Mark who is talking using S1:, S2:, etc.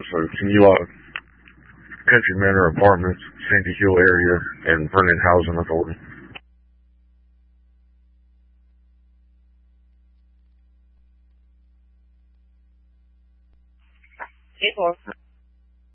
S1: So can you, Country Manor Apartments, Sandy Hill area, and Vernon Housing Authority.
S2: Hey,